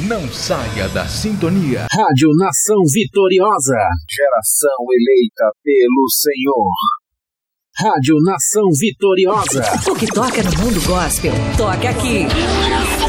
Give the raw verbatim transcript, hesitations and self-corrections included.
Não saia da sintonia. Rádio Nação Vitoriosa. Geração eleita pelo Senhor. Rádio Nação Vitoriosa. O que toca no mundo gospel, toca aqui.